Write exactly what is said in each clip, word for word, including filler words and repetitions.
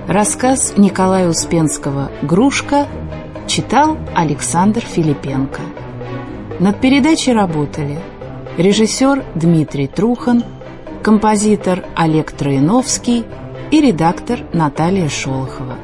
Рассказ Николая Успенского «Грушка» читал Александр Филипенко. Над передачей работали режиссер Дмитрий Трухан, композитор Олег Троиновский и редактор Наталья Шолохова.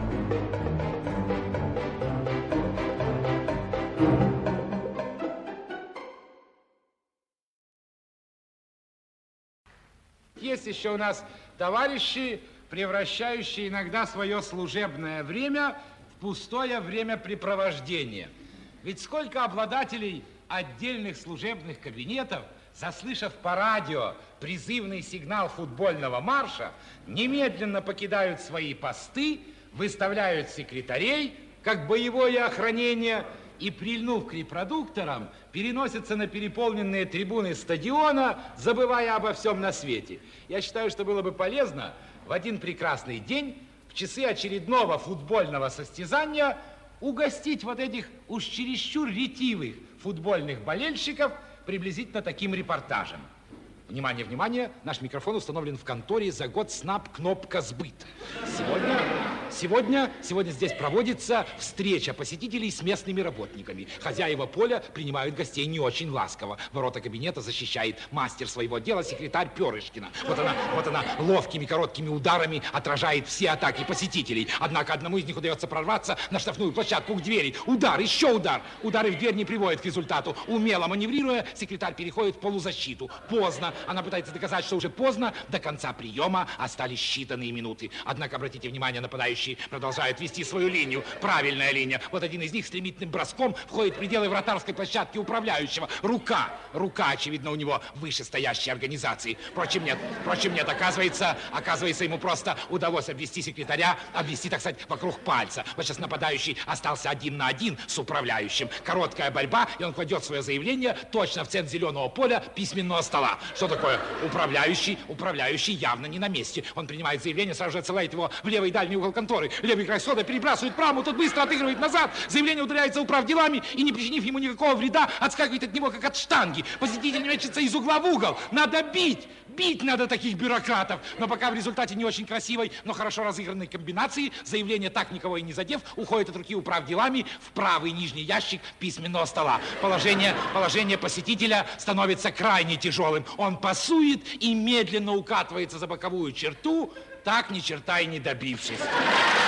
Есть еще у нас товарищи, превращающие иногда свое служебное время в пустое времяпрепровождение. Ведь сколько обладателей отдельных служебных кабинетов, заслышав по радио призывный сигнал футбольного марша, немедленно покидают свои посты, выставляют секретарей, как боевое охранение, и, прильнув к репродукторам, переносятся на переполненные трибуны стадиона, забывая обо всем на свете. Я считаю, что было бы полезно в один прекрасный день, в часы очередного футбольного состязания, угостить вот этих уж чересчур ретивых футбольных болельщиков приблизительно таким репортажем. Внимание, внимание, наш микрофон установлен в конторе за год СНАП кнопка сбыт. Сегодня, сегодня, сегодня здесь проводится встреча посетителей с местными работниками. Хозяева поля принимают гостей не очень ласково. Ворота кабинета защищает мастер своего дела, секретарь Перышкина. Вот она, вот она ловкими короткими ударами отражает все атаки посетителей. Однако одному из них удается прорваться на штрафную площадку к двери. Удар, еще удар. Удары в дверь не приводят к результату. Умело маневрируя, секретарь переходит в полузащиту. Поздно. Она пытается доказать, что уже поздно. До конца приема остались считанные минуты. Однако, обратите внимание, нападающие продолжают вести свою линию. Правильная линия. Вот один из них стремительным броском входит в пределы вратарской площадки управляющего. Рука. Рука, очевидно, у него вышестоящей организации. Впрочем, нет. Впрочем, нет. Оказывается, оказывается, ему просто удалось обвести секретаря, обвести, так сказать, вокруг пальца. Вот сейчас нападающий остался один на один с управляющим. Короткая борьба, и он кладет свое заявление точно в центр зеленого поля письменного стола. Что такое? Управляющий, управляющий явно не на месте. Он принимает заявление, сразу же отсылает его в левый дальний угол конторы. Левый край сода перебрасывает правому, тот быстро отыгрывает назад. Заявление удаляется управделами и, не причинив ему никакого вреда, отскакивает от него, как от штанги. Посетитель мечется из угла в угол. Надо бить! Бить надо таких бюрократов. Но пока в результате не очень красивой, но хорошо разыгранной комбинации, заявление, так никого и не задев, уходит от руки управделами в правый нижний ящик письменного стола. Положение, положение посетителя становится крайне тяжелым. Он пасует и медленно укатывается за боковую черту, так ни черта и не добившись.